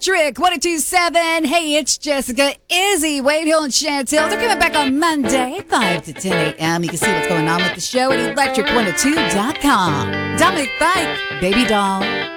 Electric 1027. Hey, it's Jessica, Izzy, Wade Hill, and Chantel. They're coming back on Monday, 5 to 10 a.m. You can see what's going on with the show at electric102.com. Dominic Fike, Baby Doll.